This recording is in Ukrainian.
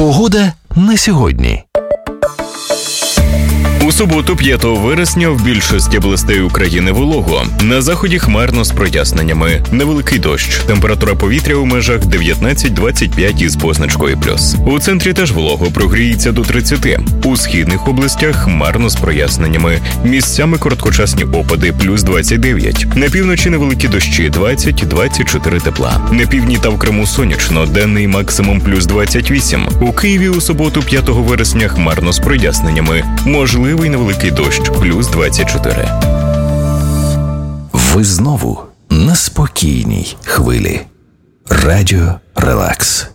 Погода на сьогодні. У суботу, 5 вересня, в більшості областей України волого. На заході хмарно з проясненнями. Невеликий дощ. Температура повітря у межах 19-25 із позначкою плюс. У центрі теж волого, прогріється до 30. У східних областях хмарно з проясненнями. Місцями короткочасні опади, плюс 29. На півночі невеликі дощі, 20-24 тепла. На півдні та в Криму сонячно, денний максимум плюс 28. У Києві у суботу, 5 вересня, хмарно з проясненнями. Можливий невеликий дощ, плюс 24. Ви знову на спокійній хвилі. Радіо Релакс.